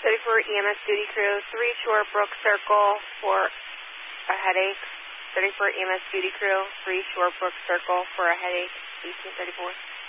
34 EMS duty crew, 3 Shorebrook Circle for a headache. 34 EMS duty crew, 3 Shorebrook Circle for a headache, 1834.